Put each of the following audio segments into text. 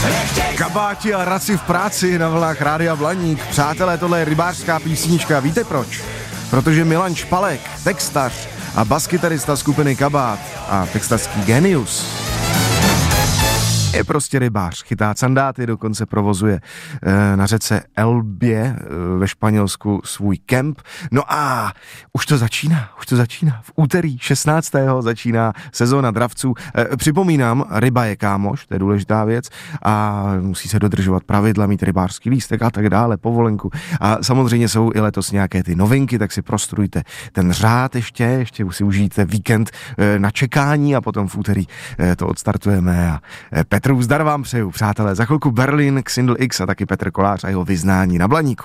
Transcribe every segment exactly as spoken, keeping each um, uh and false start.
Kabáti a raci v práci na vlnách Rádia Blaník. Přátelé, tohle je rybářská písnička. Víte proč? Protože Milan Špalek, textař a baskytarista skupiny Kabát a textařský genius je prostě rybář. Chytá candáty, dokonce provozuje e, na řece Elbě e, ve Španělsku svůj kemp. No a už to začíná, už to začíná. V úterý šestnáctého začíná sezóna dravců. E, připomínám, ryba je kámoš, to je důležitá věc a musí se dodržovat pravidla, mít rybářský lístek a tak dále, povolenku. A samozřejmě jsou i letos nějaké ty novinky, tak si prostrujte ten řád ještě, ještě si užijte víkend e, na čekání a potom v úterý e, to odstartujeme a e, Petru, zdar vám přeju, přátelé. Za chvilku Berlin, Xindl X a taky Petr Kolář a jeho vyznání na Blaníku.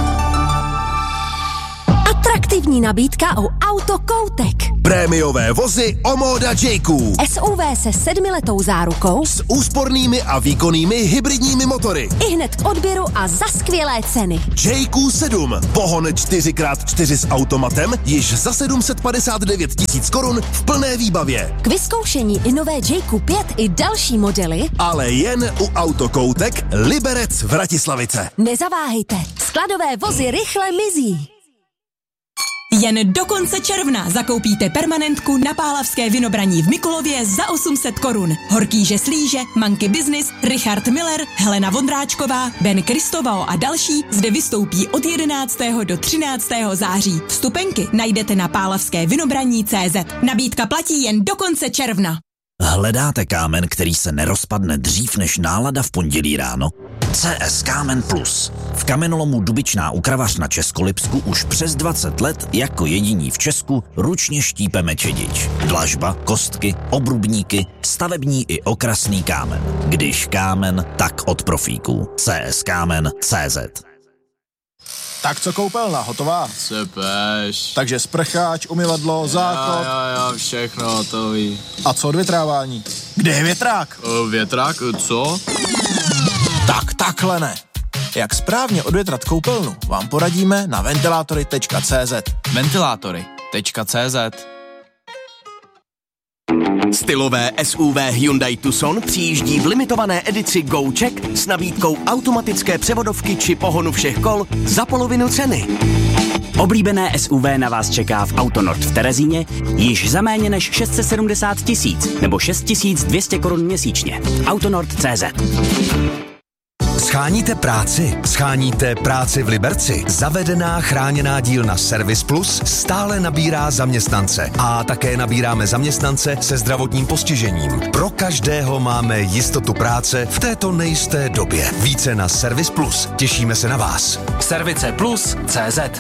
Atraktivní nabídka u Autokoutek. Prémiové vozy Omoda J-Q. S U V se sedmiletou zárukou S úspornými a výkonnými hybridními motory. i hned k odběru a za skvělé ceny. J Q sedm. Pohon čtyři krát čtyři s automatem již za sedm set padesát devět tisíc korun v plné výbavě. K vyzkoušení i nové J Q pět i další modely. Ale jen u Autokoutek Liberec Vratislavice. Nezaváhejte, skladové vozy rychle mizí. Jen do konce června zakoupíte permanentku na Pálavské Vinobraní v Mikulově za osm set korun. Horkýže Slíže, Manky Business, Richard Miller, Helena Vondráčková, Ben Kristovao a další zde vystoupí od jedenáctého do třináctého září. Vstupenky najdete na pálavské vinobraní tečka cé zet. Nabídka platí jen do konce června. Hledáte kámen, který se nerozpadne dřív než nálada v pondělí ráno? C S Kámen Plus. V kamenolomu Dubičná u Kravař na Českolipsku už přes dvacet let jako jediní v Česku ručně štípeme čedič. Dlažba, kostky, obrubníky, stavební i okrasný kámen. Když kámen, tak od profíků. C S Kámen tečka cé zet. Tak co koupelna, hotová? Cepeš. Takže sprcháč, umyvadlo, záchod. Jo, jo, jo, všechno hotový. A co odvětrávání? Kde je větrák? O, větrák, co? Tak takhle ne. Jak správně odvětrat koupelnu, vám poradíme na ventilátory tečka cé zet. Ventilátory tečka cé zet. Stylové S U V Hyundai Tucson přijíždí v limitované edici GoCheck s nabídkou automatické převodovky či pohonu všech kol za polovinu ceny. Oblíbené S U V na vás čeká v Autonord v Terezíně již za méně než šest set sedmdesát tisíc nebo šest tisíc dvě stě korun měsíčně. Autonord tečka cé zet. Scháníte práci? Scháníte práci v Liberci? Zavedená chráněná dílna Service Plus stále nabírá zaměstnance a také nabíráme zaměstnance se zdravotním postižením. Pro každého máme jistotu práce v této nejisté době. Více na Service Plus. Těšíme se na vás. Service Plus tečka cé zet.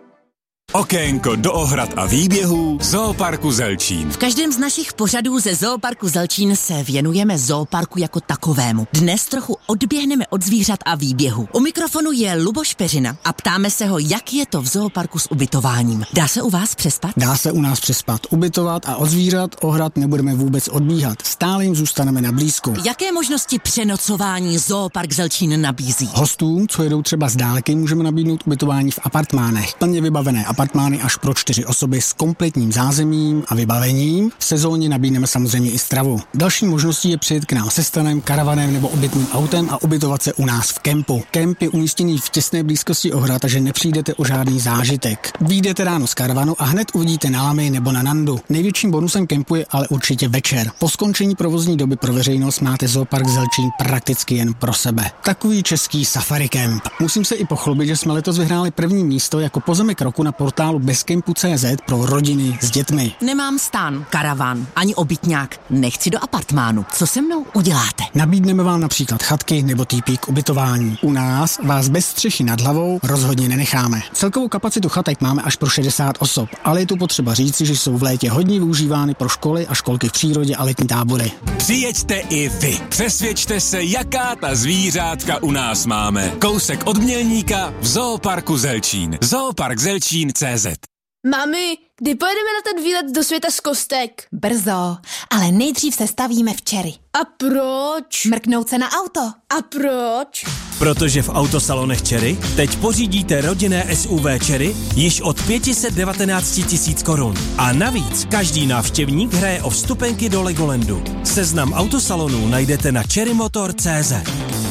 Okénko do ohrad a výběhů Zooparku Zelčín. V každém z našich pořadů ze Zooparku Zelčín se věnujeme zooparku jako takovému. Dnes trochu odběhneme od zvířat a výběhu. U mikrofonu je Luboš Peřina a ptáme se ho, jak je to v zooparku s ubytováním. Dá se u vás přespat? Dá se u nás přespat. Ubytovat a od zvířat ohrad nebudeme vůbec odbíhat. Stále jim zůstaneme na blízku. Jaké možnosti přenocování Zoopark Zelčín nabízí? Hostům, co jedou třeba z dálky, můžeme nabídnout ubytování v apartmánech. Plně vybavené apartmány až pro čtyři osoby s kompletním zázemím a vybavením. V sezóně nabídneme samozřejmě i stravu. Další možností je přijet k nám se stanem, karavanem nebo obytným autem a ubytovat se u nás v kempu. Kemp je umístěný v těsné blízkosti ohrad, takže nepřijdete o žádný zážitek. Vyjdete ráno z karavanu a hned uvidíte na lamy nebo na nandu. Největším bonusem kempu je ale určitě večer. Po skončení provozní doby pro veřejnost máte Zoopark Zelčín prakticky jen pro sebe. Takový český safari kemp. Musím se i pochlubit, že jsme letos vyhráli první místo jako pozemek roku na portálu bezkempu tečka cé zet pro rodiny s dětmi. Nemám stan, karavan, ani obytňák. Nechci do apartmánu. Co se mnou uděláte? Nabídneme vám například chatky nebo týpí k ubytování. U nás vás bez střechy nad hlavou rozhodně nenecháme. Celkovou kapacitu chatek máme až pro šedesát osob, ale je tu potřeba říci, že jsou v létě hodně využívány pro školy a školky v přírodě a letní tábory. Přijeďte i vy. Přesvědčte se, jaká ta zvířátka u nás máme. Kousek od Mělníka v Zooparku Zelčín. Zoopark Zelčín tečka cé zet. Mami, kdy pojedeme na ten výlet do světa z kostek? Brzo, ale nejdřív se stavíme včery. A proč? Mrknout se na auto. A proč? Protože v autosalonech Chery teď pořídíte rodinné S U V Chery již od pět set devatenáct tisíc korun. A navíc každý návštěvník hraje o vstupenky do Legolandu. Seznam autosalonů najdete na cherrymotor tečka cé zet.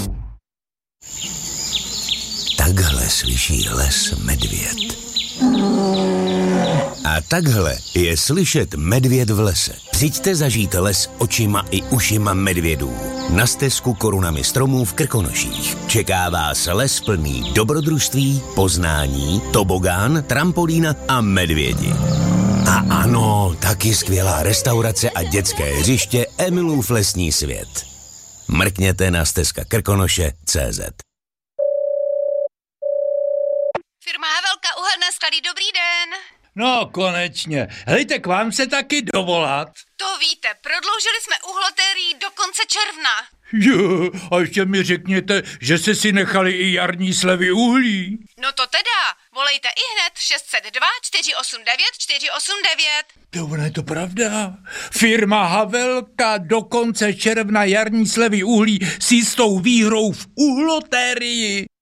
Takhle slyší les medvěd. A takhle je slyšet medvěd v lese. Přijďte zažít les očima i ušima medvědů. Na stezku korunami stromů v Krkonoších. Čeká vás les plný dobrodružství, poznání, tobogán, trampolína a medvědi. A ano, taky skvělá restaurace a dětské hřiště Emilův lesní svět. Mrkněte na stezka krkonoše tečka cé zet. Firma Havelka uhelné sklady, dobrý den. No, konečně. Hejte, k vám se taky dovolat. To víte, prodloužili jsme uhlotérii do konce června. Jo, a ještě mi řekněte, že se si nechali i jarní slevy uhlí. No to teda, volejte i hned šest set dva čtyři osm devět čtyři osm devět. To je to pravda. Firma Havelka do konce června jarní slevy uhlí s jistou výhrou v uhlotérii.